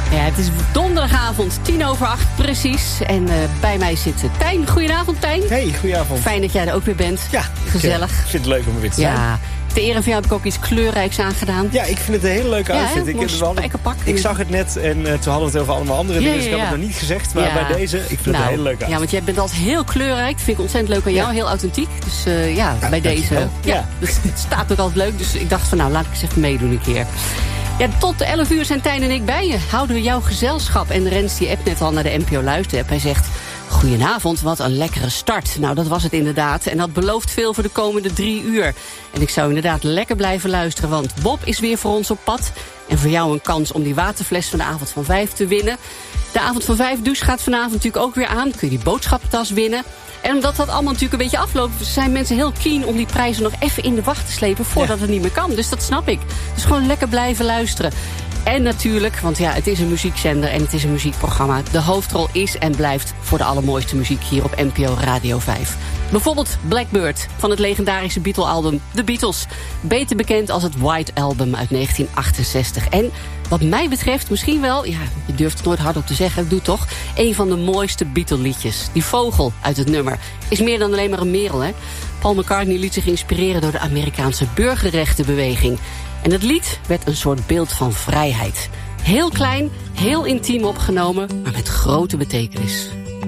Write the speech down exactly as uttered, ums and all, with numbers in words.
Ja, het is donderdagavond, tien over acht precies. En uh, bij mij zit uh, Tijn. Goedenavond, Tijn. Hey, goedenavond. Fijn dat jij er ook weer bent. Ja, gezellig. Ik vind het leuk om er weer te zijn. Ja. Ter ere van jou heb ik ook iets kleurrijks aangedaan. Ja, ik vind het een hele leuke ja, outfit. He, ik, wel, ik zag het net en uh, toen hadden we het over allemaal andere dingen. Ja, ja, dus ik ja. heb het nog niet gezegd. Maar ja. bij deze, ik vind nou, het een hele leuke outfit. Ja, want jij bent altijd heel kleurrijk. Dat vind ik ontzettend leuk aan jou. Ja. Heel authentiek. Dus uh, ja, ja, bij deze. Ja, ja. Dus het staat ook altijd leuk. Dus ik dacht van nou, laat ik eens even meedoen een keer. Ja, tot elf uur zijn Tijn en ik bij je. Houden we jouw gezelschap. En Rens die app net al naar de N P O Luisterapp. Hij zegt, goedenavond, wat een lekkere start. Nou, dat was het inderdaad. En dat belooft veel voor de komende drie uur. En ik zou inderdaad lekker blijven luisteren. Want Bob is weer voor ons op pad. En voor jou een kans om die waterfles van de avond van vijf te winnen. De avond van vijf douche gaat vanavond natuurlijk ook weer aan. Kun je die boodschappentas winnen. En omdat dat allemaal natuurlijk een beetje afloopt, zijn mensen heel keen om die prijzen nog even in de wacht te slepen voordat ja. het niet meer kan. Dus dat snap ik. Dus gewoon lekker blijven luisteren. En natuurlijk, want ja, het is een muziekzender en het is een muziekprogramma. De hoofdrol is en blijft voor de allermooiste muziek hier op N P O Radio vijf. Bijvoorbeeld Blackbird van het legendarische Beatle-album The Beatles. Beter bekend als het White Album uit negentien achtenzestig. En wat mij betreft misschien wel, ja, je durft het nooit hardop te zeggen, doe toch, een van de mooiste Beatle-liedjes. Die vogel uit het nummer is meer dan alleen maar een merel, hè. Paul McCartney liet zich inspireren door de Amerikaanse burgerrechtenbeweging. En het lied werd een soort beeld van vrijheid. Heel klein, heel intiem opgenomen, maar met grote betekenis.